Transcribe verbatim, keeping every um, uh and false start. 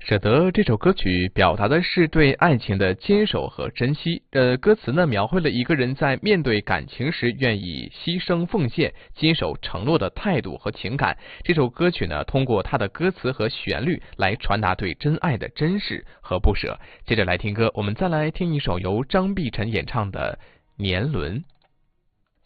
舍得这首歌曲表达的是对爱情的坚守和珍惜。呃，歌词呢描绘了一个人在面对感情时愿意牺牲奉献、坚守承诺的态度和情感。这首歌曲呢，通过它的歌词和旋律来传达对真爱的珍视和不舍。接着来听歌，我们再来听一首由张碧晨演唱的《年轮》。